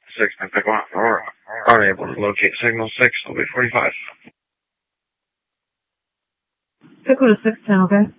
6 and pick 1, Aurora. Are able to locate signal 6, will be 45. Pick 1 to 6, 10, okay?